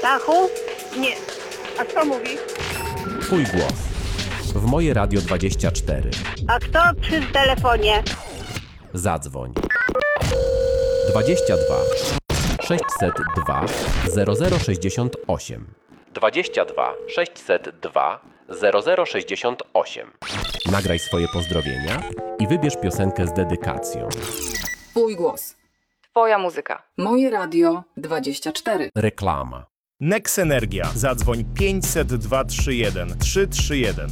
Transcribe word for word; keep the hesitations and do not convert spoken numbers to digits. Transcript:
Stachu? Nie. A kto mówi? Twój głos. W Moje Radio dwadzieścia cztery. A kto przy telefonie? Zadzwoń. dwadzieścia dwa sześćset dwa zero zero sześćdziesiąt osiem. dwadzieścia dwa sześćset dwa zero zero sześćdziesiąt osiem. Nagraj swoje pozdrowienia i wybierz piosenkę z dedykacją. Twój głos. Twoja muzyka. Moje Radio dwadzieścia cztery. Reklama. Nex Energia. Zadzwoń pięćset dwa trzysta jeden trzy trzy jeden.